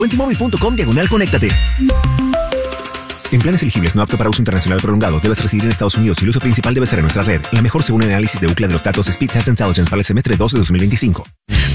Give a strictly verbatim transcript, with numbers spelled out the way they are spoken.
o en T-Mobile.com diagonal conéctate. En planes elegibles no apto para uso internacional prolongado, debes residir en Estados Unidos y el uso principal debe ser en nuestra red. La mejor según el análisis de Ookla de los datos Speed Test Intelligence para el semestre dos de dos mil veinticinco.